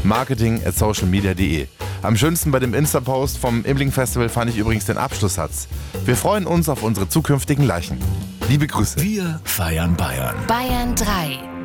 marketing@socialmedia.de. Am schönsten bei dem Insta-Post vom Immling Festival fand ich übrigens den Abschlusssatz. Wir freuen uns auf unsere zukünftigen Leichen. Liebe Grüße. Wir feiern Bayern. Bayern 3.